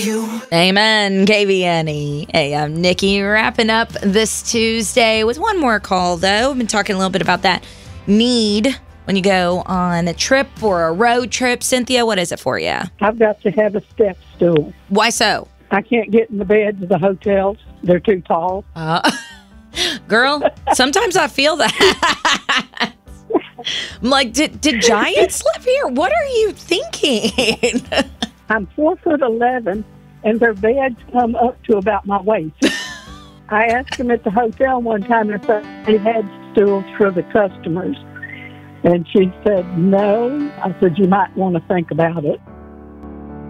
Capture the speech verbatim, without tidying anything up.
Amen, K V N E. Hey, I'm Nikki, wrapping up this Tuesday with one more call, though. We've been talking a little bit about that need when you go on a trip or a road trip. Cynthia, what is it for you? I've got to have a step stool. Why so? I can't get in the beds of the hotels. They're too tall. Uh, girl, sometimes I feel that. I'm like, did, did giants live here? What are you thinking? I'm four foot eleven, and their beds come up to about my waist. I asked them at the hotel one time if they had stools for the customers, and she said no. I said, you might want to think about it.